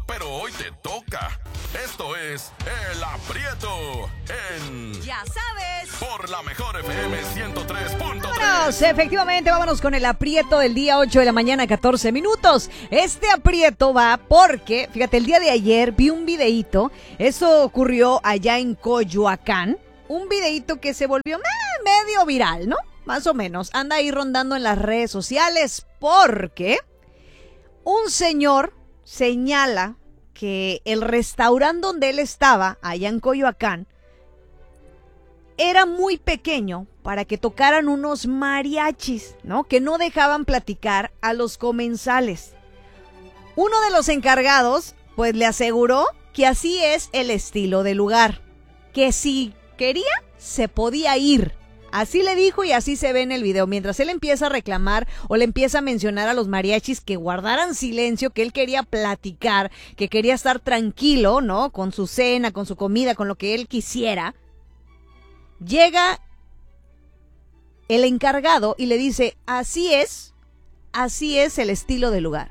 pero hoy te toca. Esto es El Aprieto en... Ya sabes. Por la mejor FM 103.3. Vámonos, efectivamente, vámonos con el aprieto del día 8 de la mañana, 14 minutos. Este aprieto va porque, fíjate, el día de ayer vi un videíto. Eso ocurrió allá en Coyoacán. Un videíto que se volvió medio viral, ¿no? Más o menos. Anda ahí rondando en las redes sociales porque un señor señala que el restaurante donde él estaba, allá en Coyoacán, era muy pequeño para que tocaran unos mariachis, ¿no? Que no dejaban platicar a los comensales. Uno de los encargados, pues le aseguró que así es el estilo del lugar, que si quería, se podía ir. Así le dijo y así se ve en el video, mientras él empieza a reclamar o le empieza a mencionar a los mariachis que guardaran silencio, que él quería platicar, que quería estar tranquilo, ¿no? Con su cena, con su comida, con lo que él quisiera. Llega el encargado y le dice, así es el estilo del lugar.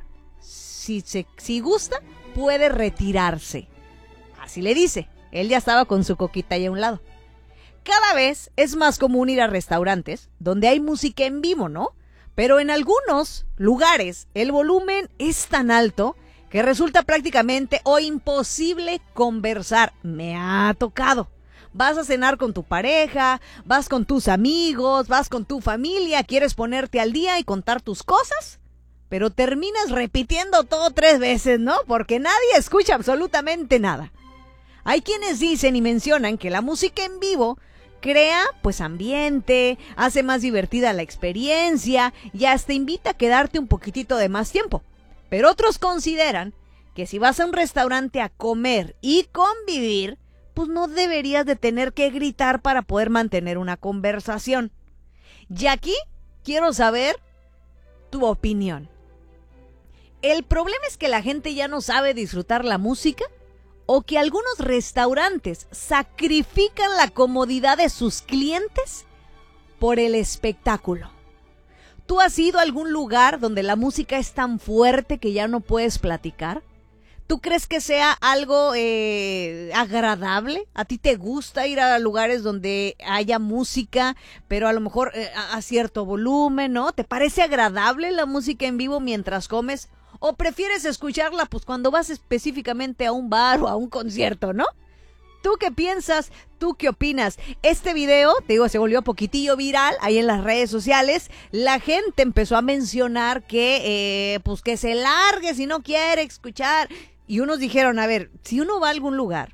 Si gusta, puede retirarse. Así le dice. Él ya estaba con su coquita ahí a un lado. Cada vez es más común ir a restaurantes donde hay música en vivo, ¿no? Pero en algunos lugares el volumen es tan alto que resulta prácticamente o imposible conversar. Me ha tocado. Vas a cenar con tu pareja, vas con tus amigos, vas con tu familia, quieres ponerte al día y contar tus cosas, pero terminas repitiendo todo 3 veces, ¿no? Porque nadie escucha absolutamente nada. Hay quienes dicen y mencionan que la música en vivo crea, pues, ambiente, hace más divertida la experiencia y hasta invita a quedarte un poquitito de más tiempo. Pero otros consideran que si vas a un restaurante a comer y convivir, pues no deberías de tener que gritar para poder mantener una conversación. Y aquí quiero saber tu opinión. ¿El problema es que la gente ya no sabe disfrutar la música? ¿O que algunos restaurantes sacrifican la comodidad de sus clientes por el espectáculo? ¿Tú has ido a algún lugar donde la música es tan fuerte que ya no puedes platicar? ¿Tú crees que sea algo agradable? ¿A ti te gusta ir a lugares donde haya música, pero a lo mejor a cierto volumen, ¿no? ¿Te parece agradable la música en vivo mientras comes? ¿O prefieres escucharla pues cuando vas específicamente a un bar o a un concierto, ¿no? ¿Tú qué piensas? ¿Tú qué opinas? Este video, te digo, se volvió poquitillo viral ahí en las redes sociales. La gente empezó a mencionar que, pues que se largue si no quiere escuchar. Y unos dijeron, a ver, si uno va a algún lugar,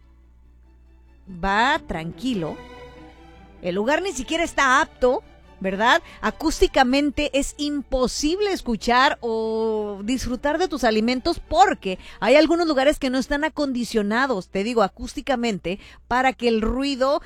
va tranquilo, el lugar ni siquiera está apto, ¿verdad? Acústicamente es imposible escuchar o disfrutar de tus alimentos porque hay algunos lugares que no están acondicionados, te digo, acústicamente, para que el ruido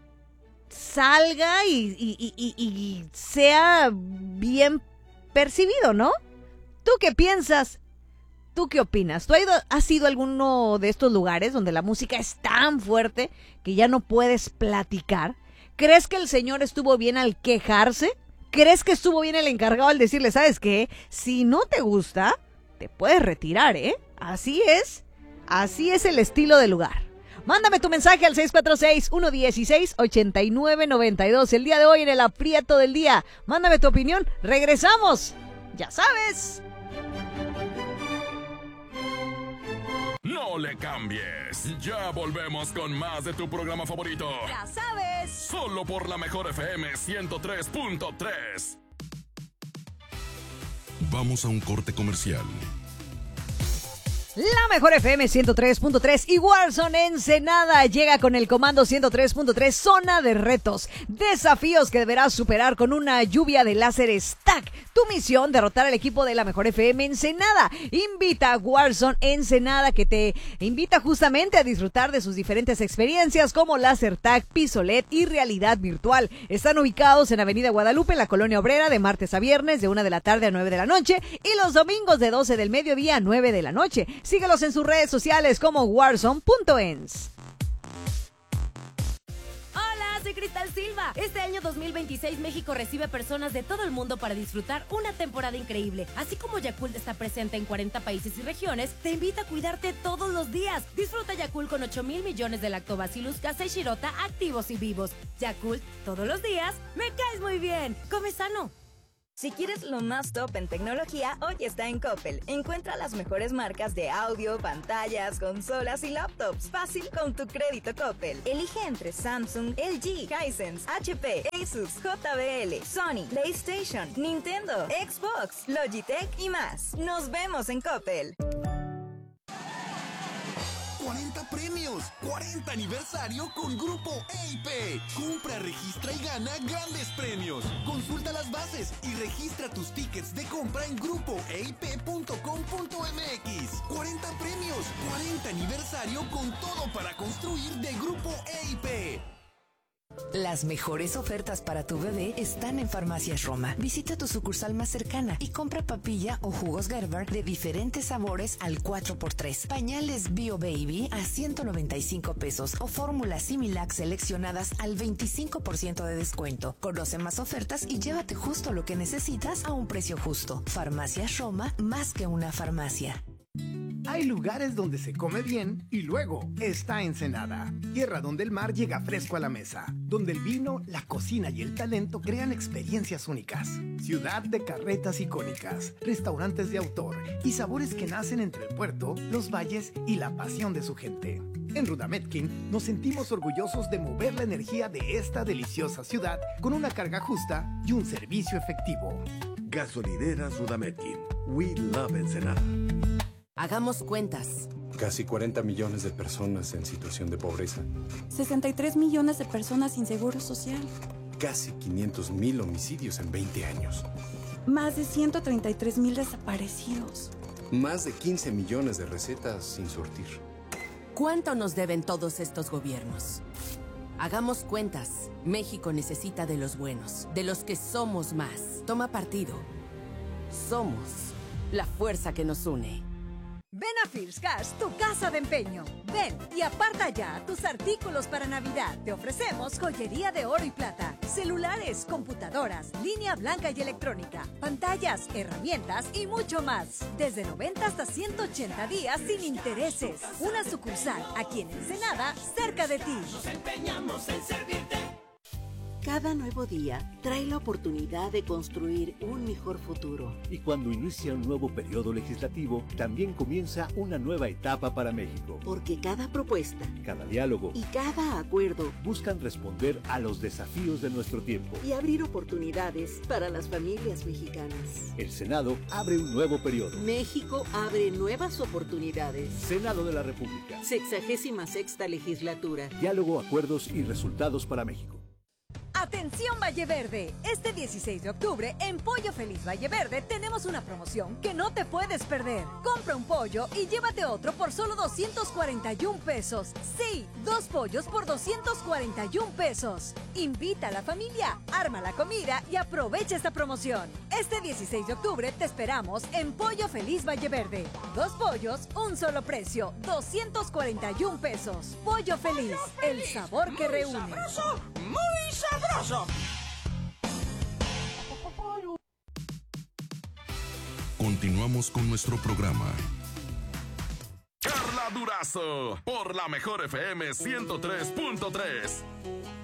salga y sea bien percibido, ¿no? ¿Tú qué piensas? ¿Tú qué opinas? ¿Tú has ido a alguno de estos lugares donde la música es tan fuerte que ya no puedes platicar? ¿Crees que el señor estuvo bien al quejarse? ¿Crees que estuvo bien el encargado al decirle, ¿sabes qué? Si no te gusta, te puedes retirar, ¿eh? Así es el estilo del lugar. Mándame tu mensaje al 646-116-8992. El día de hoy en el aprieto del día. Mándame tu opinión. Regresamos. Ya sabes. No le cambies. Ya volvemos con más de tu programa favorito. Ya sabes. Solo por la mejor FM 103.3. Vamos a un corte comercial. La mejor FM 103.3 y Warzone Ensenada llega con el comando 103.3 Zona de Retos. Desafíos que deberás superar con una lluvia de láser stack. Tu misión, derrotar al equipo de la mejor FM Ensenada. Invita a Warzone Ensenada, que te invita justamente a disfrutar de sus diferentes experiencias como láser tag, piso LED y realidad virtual. Están ubicados en Avenida Guadalupe, en la Colonia Obrera, de martes a viernes de 1 de la tarde a 9 de la noche y los domingos de 12 del mediodía a 9 de la noche. Síguelos en sus redes sociales como warzone.ens. Hola, soy Cristal Silva. Este año 2026 México recibe personas de todo el mundo para disfrutar una temporada increíble. Así como Yakult está presente en 40 países y regiones, te invita a cuidarte todos los días. Disfruta Yakult con 8,000 millones de Lactobacillus casei shirota activos y vivos. Yakult, todos los días, me caes muy bien. Come sano. Si quieres lo más top en tecnología, hoy está en Coppel. Encuentra las mejores marcas de audio, pantallas, consolas y laptops. Fácil con tu crédito Coppel. Elige entre Samsung, LG, Hisense, HP, Asus, JBL, Sony, PlayStation, Nintendo, Xbox, Logitech y más. Nos vemos en Coppel. 40 premios, 40 aniversario con Grupo EIP. Compra, registra y gana grandes premios. Consulta las bases y registra tus tickets de compra en grupoeip.com.mx. 40 premios, 40 aniversario con todo para construir de Grupo EIP. Las mejores ofertas para tu bebé están en Farmacias Roma. Visita tu sucursal más cercana y compra papilla o jugos Gerber de diferentes sabores al 4x3. Pañales Bio Baby a 195 pesos o fórmulas Similac seleccionadas al 25% de descuento. Conoce más ofertas y llévate justo lo que necesitas a un precio justo. Farmacias Roma, más que una farmacia. Hay lugares donde se come bien y luego está Ensenada, tierra donde el mar llega fresco a la mesa, donde el vino, la cocina y el talento crean experiencias únicas. Ciudad de carretas icónicas, restaurantes de autor y sabores que nacen entre el puerto, los valles y la pasión de su gente. En Rudametkin nos sentimos orgullosos de mover la energía de esta deliciosa ciudad con una carga justa y un servicio efectivo. Gasolineras Rudametkin. We love Ensenada. Hagamos cuentas. Casi 40 millones de personas en situación de pobreza. 63 millones de personas sin seguro social. Casi 500,000 homicidios en 20 años. Más de 133,000 desaparecidos. Más de 15 millones de recetas sin surtir. ¿Cuánto nos deben todos estos gobiernos? Hagamos cuentas. México necesita de los buenos, de los que somos más. Toma partido. Somos la fuerza que nos une. Ven a Fierce Cash, tu casa de empeño. Ven y aparta ya tus artículos para Navidad. Te ofrecemos joyería de oro y plata, celulares, computadoras, línea blanca y electrónica, pantallas, herramientas y mucho más. Desde 90 hasta 180 días sin intereses. Una sucursal aquí en Ensenada, cerca de ti. Nos empeñamos en servirte. Cada nuevo día trae la oportunidad de construir un mejor futuro. Y cuando inicia un nuevo periodo legislativo, también comienza una nueva etapa para México. Porque cada propuesta, cada diálogo y cada acuerdo buscan responder a los desafíos de nuestro tiempo y abrir oportunidades para las familias mexicanas. El Senado abre un nuevo periodo. México abre nuevas oportunidades. Senado de la República. 66ª legislatura. Diálogo, acuerdos y resultados para México. Atención Valle Verde, este 16 de octubre en Pollo Feliz Valle Verde tenemos una promoción que no te puedes perder. Compra un pollo y llévate otro por solo 241 pesos. Sí, 2 pollos por 241 pesos. Invita a la familia, arma la comida y aprovecha esta promoción. Este 16 de octubre te esperamos en Pollo Feliz Valle Verde. 2 pollos, un solo precio, 241 pesos. Pollo Feliz, el sabor que reúne. ¡Sabroso! ¡Muy sabroso! Continuamos con nuestro programa. Carla Durazo, por la Mejor FM 103.3.